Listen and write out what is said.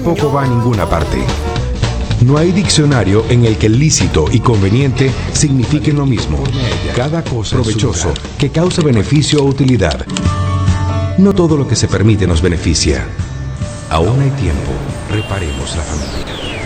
Tampoco va a ninguna parte. No hay diccionario en el que lícito y conveniente signifiquen lo mismo. Cada cosa provechoso que cause beneficio o utilidad. No todo lo que se permite nos beneficia. Aún hay tiempo. Reparemos la familia.